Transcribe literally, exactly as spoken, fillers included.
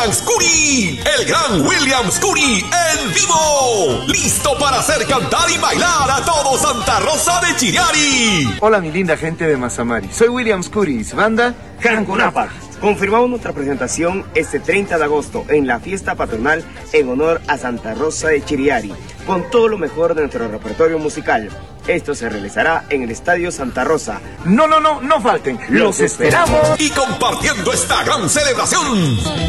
Scuri, el gran William Scuri en vivo, listo para hacer cantar y bailar a todo Santa Rosa de Chiriari. Hola mi linda gente de Mazamari, soy William Scuri, banda Cancunapa. Confirmamos nuestra presentación este treinta de agosto en la fiesta patronal en honor a Santa Rosa de Chiriari, con todo lo mejor de nuestro repertorio musical. Esto se realizará en el Estadio Santa Rosa. No, no, no, no falten, los esperamos. Y compartiendo esta gran celebración,